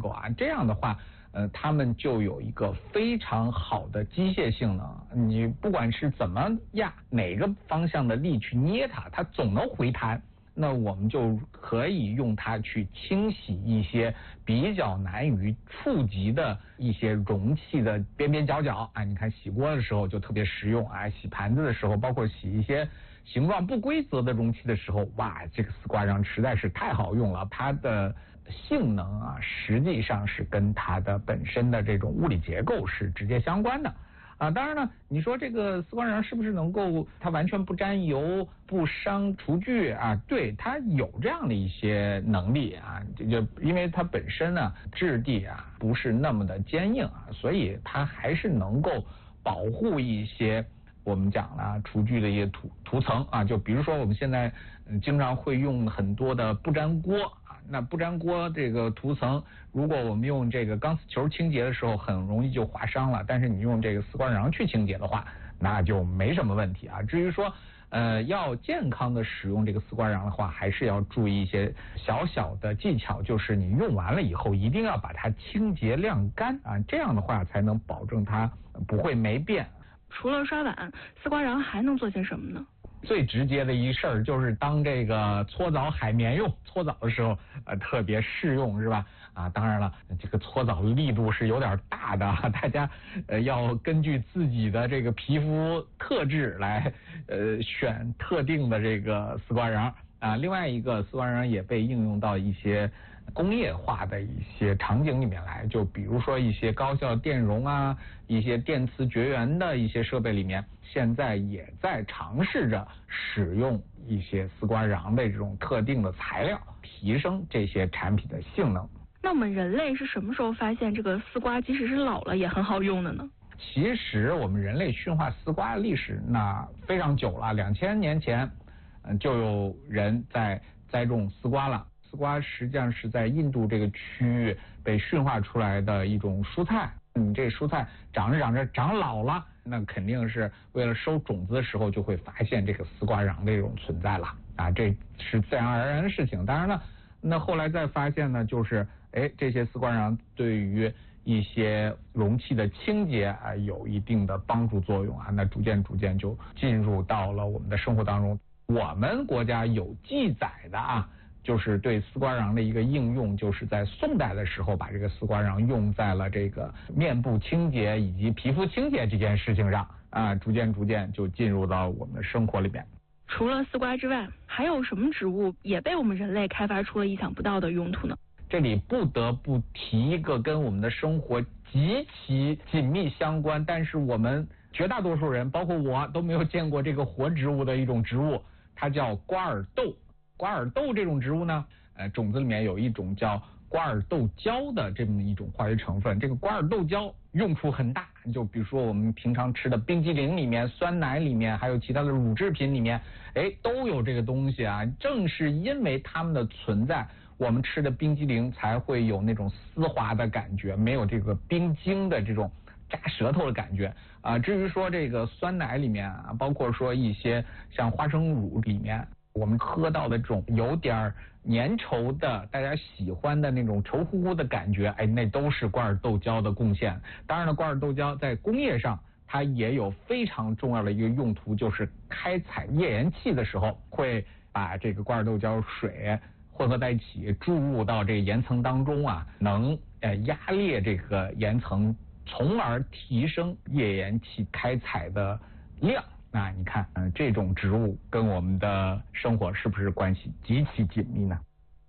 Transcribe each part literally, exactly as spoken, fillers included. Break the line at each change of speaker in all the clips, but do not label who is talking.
构啊，这样的话。呃，它们就有一个非常好的机械性能，你不管是怎么压哪个方向的力去捏它，它总能回弹。那我们就可以用它去清洗一些比较难于触及的一些容器的边边角角啊。你看洗锅的时候就特别实用啊，洗盘子的时候，包括洗一些形状不规则的容器的时候，哇，这个丝瓜瓤实在是太好用了，它的性能啊，实际上是跟它的本身的这种物理结构是直接相关的啊。当然呢，你说这个丝瓜瓤是不是能够它完全不沾油、不伤厨具啊？对，它有这样的一些能力啊，就因为它本身呢质地啊不是那么的坚硬啊，所以它还是能够保护一些。我们讲了厨具的一些涂涂层啊，就比如说我们现在嗯经常会用很多的不粘锅啊，那不粘锅这个涂层，如果我们用这个钢丝球清洁的时候，很容易就划伤了，但是你用这个丝瓜瓤去清洁的话，那就没什么问题啊。至于说呃要健康的使用这个丝瓜瓤的话，还是要注意一些小小的技巧，就是你用完了以后一定要把它清洁晾干啊，这样的话才能保证它不会霉变。
除了刷碗，丝瓜瓤还能做些什么呢？
最直接的一事儿就是当这个搓澡海绵用，搓澡的时候呃特别适用，是吧？啊，当然了，这个搓澡力度是有点大的，大家呃要根据自己的这个皮肤特质来呃选特定的这个丝瓜瓤啊。另外一个丝瓜瓤也被应用到一些工业化的一些场景里面来，就比如说一些高效电容啊，一些电磁绝缘的一些设备里面，现在也在尝试着使用一些丝瓜瓤的这种特定的材料，提升这些产品的性能。
那我们人类是什么时候发现这个丝瓜即使是老了也很好用的呢？
其实我们人类驯化丝瓜的历史那非常久了，两千年前嗯就有人在栽种丝瓜了。丝瓜实际上是在印度这个区域被驯化出来的一种蔬菜，你这蔬菜长着长着长老了，那肯定是为了收种子的时候就会发现这个丝瓜瓤的这种存在了啊，这是自然而然的事情。当然了，那后来再发现呢，就是哎这些丝瓜瓤对于一些容器的清洁啊有一定的帮助作用啊，那逐渐逐渐就进入到了我们的生活当中。我们国家有记载的啊。就是对丝瓜瓤的一个应用，就是在宋代的时候把这个丝瓜瓤用在了这个面部清洁以及皮肤清洁这件事情上啊，逐渐逐渐就进入到我们的生活里边。
除了丝瓜之外，还有什么植物也被我们人类开发出了意想不到的用途呢？
这里不得不提一个跟我们的生活极其紧密相关，但是我们绝大多数人，包括我都没有见过这个活植物的一种植物，它叫瓜尔豆。瓜尔豆这种植物呢，呃，种子里面有一种叫瓜尔豆胶的这么一种化学成分。这个瓜尔豆胶用处很大，就比如说我们平常吃的冰激凌里面、酸奶里面，还有其他的乳制品里面，哎，都有这个东西啊。正是因为它们的存在，我们吃的冰激凌才会有那种丝滑的感觉，没有这个冰晶的这种扎舌头的感觉啊。至于说这个酸奶里面啊，包括说一些像花生乳里面。我们喝到的这种有点粘稠的大家喜欢的那种稠乎乎的感觉，哎，那都是瓜尔豆胶的贡献。当然了，瓜尔豆胶在工业上它也有非常重要的一个用途，就是开采页岩气的时候会把这个瓜尔豆胶水混合在一起注入到这个岩层当中啊，能呃压裂这个岩层，从而提升页岩气开采的量。那你看，嗯、呃，这种植物跟我们的生活是不是关系极其紧密呢？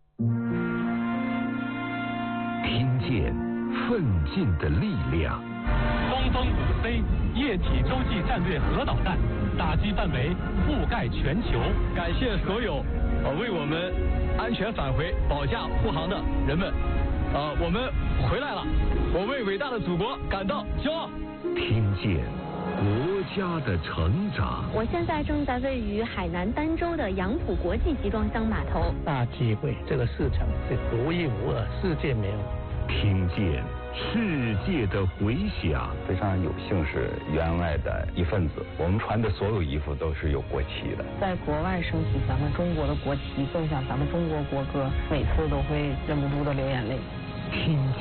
听见奋进的力量。
东风五 C 液体洲际战略核导弹打击范围覆盖全球。
感谢所有呃为我们安全返回保驾护航的人们，呃，我们回来了，我为伟大的祖国感到骄傲。
听见国家的成长。
我现在正在位于海南儋州的杨浦国际集装箱码头。
大机会，这个市场是独一无二，世界没有。
听见世界的回响。
非常有幸是员外的一份子，我们穿的所有衣服都是有国旗的。
在国外升起咱们中国的国旗，奏响咱们中国国歌，每次都会忍不住的流眼泪。
听